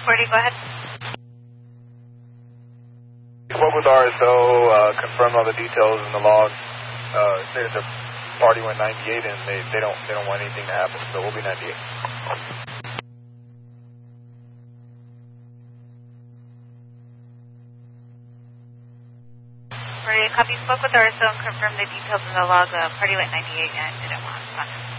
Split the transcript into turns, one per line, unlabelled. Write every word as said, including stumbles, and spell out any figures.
forty, go ahead.
Spoke with R S O, uh, confirmed all the details in the log. Uh, there's a party went ninety-eight, and they, they don't they don't want anything to happen, so we'll be ninety-eight.
forty, copy. Spoke with R S O and confirmed the details in the log. Uh, party went ninety-eight and didn't want contact.